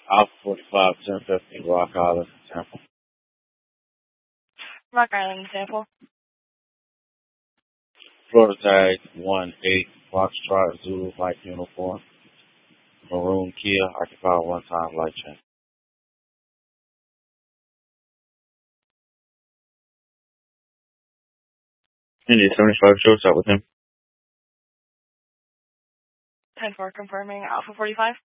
Alpha 45, 1015, Rock Island, Tampa. Rock Island sample. Florida tag 18 Foxtrot Zulu Mike uniform. Maroon Kia, occupy one time light chain. India 75 shows up with him. 10-4 confirming Alpha 45.